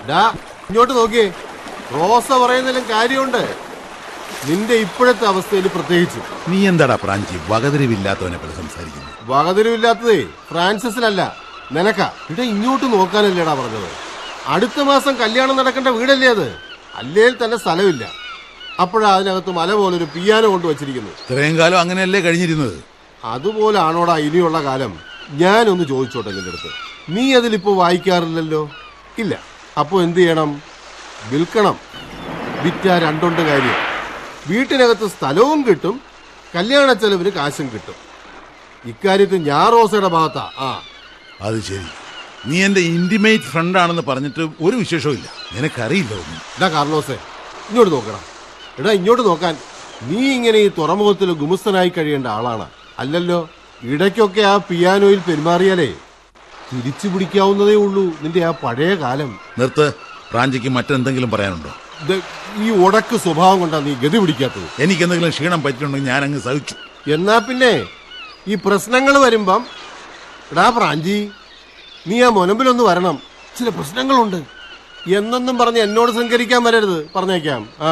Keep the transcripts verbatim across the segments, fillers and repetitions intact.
ഡാ ഇങ്ങോട്ട് നോക്കിയേ, റോസ പറയുന്നതിലും കാര്യമുണ്ട്. നിന്റെ ഇപ്പോഴത്തെ അവസ്ഥയിൽ പ്രത്യേകിച്ച്. നീ എന്താടാ പ്രാഞ്ചി വകതിരിവില്ലാത്തവനെ പോലെ സംസാരിക്കുന്നു? വകതിരിവില്ലാത്തതേ ഫ്രാൻസിസിനല്ല, നിനക്കാ. ഇവിടെ ഇങ്ങോട്ട് നോക്കാനല്ലേടാ പറഞ്ഞത്. അടുത്ത മാസം കല്യാണം നടക്കേണ്ട വീടല്ലേ അത്? അല്ലേൽ തന്നെ സ്ഥലമില്ല. അപ്പോഴാ അതിനകത്ത് മല പോലൊരു പിയാനോ കൊണ്ട് വച്ചിരിക്കുന്നു. ഇത്രയും കാലം അങ്ങനെയല്ലേ കഴിഞ്ഞിരുന്നത്? അതുപോലാണോടാ ഇനിയുള്ള കാലം? ഞാനൊന്ന് ചോദിച്ചോട്ടെ നിന്റെ അടുത്ത്, നീ അതിലിപ്പോ വായിക്കാറില്ലല്ലോ? ഇല്ല. അപ്പോ എന്ത് ചെയ്യണം? വിൽക്കണം. വിറ്റാ രണ്ടുണ്ട് കാര്യം. വീട്ടിനകത്ത് സ്ഥലവും കിട്ടും, കല്യാണ ചെലവിന് കാശും കിട്ടും. ഇക്കാര്യത്തിൽ ഞാൻ റോസയുടെ ഭാഗത്താ. ആ അത് ശരി. നീ എന്റെ ഇന്റിമേറ്റ് ഫ്രണ്ട് ആണെന്ന് പറഞ്ഞിട്ട് ഒരു വിശേഷവും ഇല്ല. നിനക്കറിയില്ല ഒന്നും. എടാ കാർലോസേ, ഇങ്ങോട്ട് നോക്കണം. എടാ ഇങ്ങോട്ട് നോക്കാൻ. നീ ഇങ്ങനെ ഈ തുറമുഖത്തിൽ ഗുമസ്തനായി കഴിയേണ്ട ആളാണ് അല്ലല്ലോ. ഇടയ്ക്കൊക്കെ ആ പിയാനോയിൽ പെരുമാറിയാലേ തിരിച്ചു പിടിക്കാവുന്നതേ ഉള്ളൂ നിന്റെ ആ പഴയ കാലം. നിർത്ത്. പ്രാഞ്ചിക്ക് മറ്റെന്തെങ്കിലും പറയാനുണ്ടോ? ഈ ഉടക്ക് സ്വഭാവം കൊണ്ടാ നീ ഗതി പിടിക്കാത്തത്. എനിക്ക് എന്തെങ്കിലും ക്ഷീണം പറ്റിയിട്ടുണ്ടെങ്കിൽ ഞാൻ അങ്ങ് സഹിച്ചു. എന്നാ പിന്നെ ഈ പ്രശ്നങ്ങൾ വരുമ്പം എടാ പ്രാഞ്ചി, നീ ആ മുനമ്പിലൊന്ന് വരണം. ചില പ്രശ്നങ്ങളുണ്ട് എന്നൊന്നും പറഞ്ഞ് എന്നോട് സഹകരിക്കാൻ വരരുത്, പറഞ്ഞേക്കാം. ആ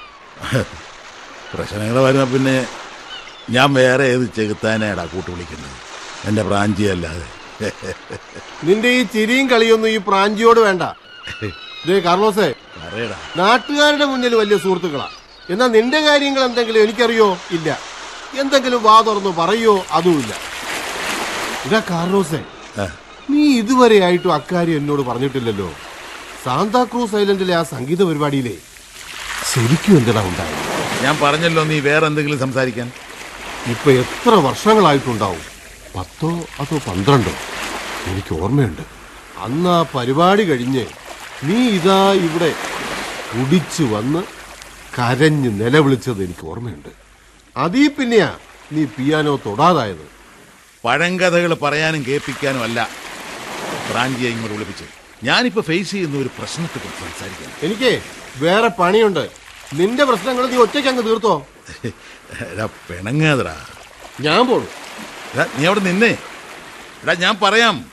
പ്രശ്നങ്ങൾ വരുമ്പോ പിന്നെ ഞാൻ വേറെ ഏത് ചെകുത്താനാടാ കൂട്ടു വിളിക്കുന്നത്? എന്റെ പ്രാഞ്ചി അല്ലാതെ. നിന്റെ ഈ ചിരിയും കളിയൊന്നും ഈ പ്രാഞ്ചിയോട് വേണ്ട. ദേ കാർലോസേ, നാട്ടുകാരുടെ മുന്നിൽ വലിയ സുഹൃത്തുക്കളാ. എന്നാ നിന്റെ കാര്യങ്ങൾ എന്തെങ്കിലും എനിക്കറിയോ? ഇല്ല. എന്തെങ്കിലും വാ തുറന്നു പറയോ? അതുമില്ല. ഇതാ കാർലോസേ, നീ ഇതുവരെ ആയിട്ടും അക്കാര്യം എന്നോട് പറഞ്ഞിട്ടില്ലല്ലോ. സാന്താക്രൂസ് ഐലൻഡിലെ ആ സംഗീത പരിപാടിയിലെ ശരിക്കും എന്തിനാ ഉണ്ടായത്? ഞാൻ പറഞ്ഞല്ലോ, നീ വേറെ എന്തെങ്കിലും സംസാരിക്കാൻ. ഇപ്പൊ എത്ര വർഷങ്ങളായിട്ടുണ്ടാവും? പത്തോ അതോ പന്ത്രണ്ടോ? എനിക്ക് ഓർമ്മയുണ്ട്. അന്ന് ആ പരിപാടി കഴിഞ്ഞ് നീ ഇതാ ഇവിടെ കുടിച്ചു വന്ന് കരഞ്ഞ് നിലവിളിച്ചത് എനിക്ക് ഓർമ്മയുണ്ട്. അതീ പിന്നെയാ നീ പിയാനോ തൊടാതായത്. പഴങ്കഥകൾ പറയാനും കേൾപ്പിക്കാനും അല്ല പ്രാഞ്ചിയെ ഇങ്ങോട്ട് വിളിപ്പിച്ചു. ഞാനിപ്പോ ഫേസ് ചെയ്യുന്ന ഒരു പ്രശ്നത്തെ കുറിച്ച് സംസാരിക്കാൻ. എനിക്ക് വേറെ പണിയുണ്ട്. നിന്റെ പ്രശ്നങ്ങൾ നീ ഒറ്റയ്ക്ക് അങ്ങ് തീർത്തോ. പിണങ്ങാതടാ. ഞാൻ പോണു. നീ അവിടെ നിന്നേ. എടാ ഞാൻ പറയാം.